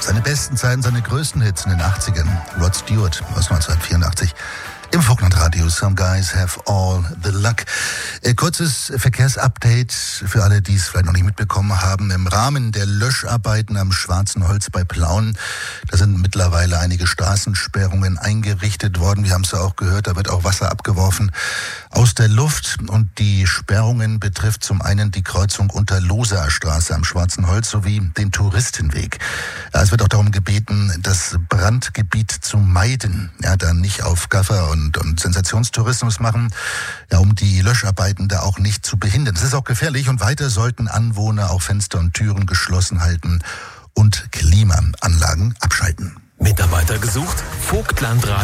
Seine besten Zeiten, seine größten Hits in den 80ern. Rod Stewart aus 1984. Im Vogtlandradio, Some Guys Have All the Luck. Kurzes Verkehrsupdate für alle, die es vielleicht noch nicht mitbekommen haben. Im Rahmen der Löscharbeiten am Schwarzen Holz bei Plauen, da sind mittlerweile einige Straßensperrungen eingerichtet worden. Wir haben es ja auch gehört, da wird auch Wasser abgeworfen aus der Luft. Und die Sperrungen betrifft zum einen die Kreuzung unter Losaer Straße am Schwarzen Holz sowie den Touristenweg. Ja, es wird auch darum gebeten, das Brandgebiet zu meiden. Ja, dann nicht auf Gaffer und Sensationstourismus machen, ja, um die Löscharbeiten da auch nicht zu behindern. Es ist auch gefährlich und weiter sollten Anwohner auch Fenster und Türen geschlossen halten und Klimaanlagen abschalten. Mitarbeiter gesucht? Vogtlandradio.